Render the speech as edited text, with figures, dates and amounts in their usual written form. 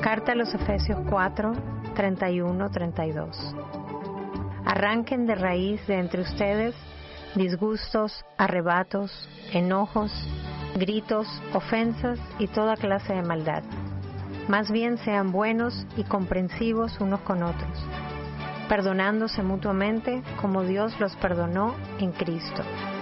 Carta a los Efesios 4, 31, 32. Arranquen de raíz de entre ustedes disgustos, arrebatos, enojos, gritos, ofensas y toda clase de maldad. Más bien sean buenos y comprensivos unos con otros, perdonándose mutuamente como Dios los perdonó en Cristo.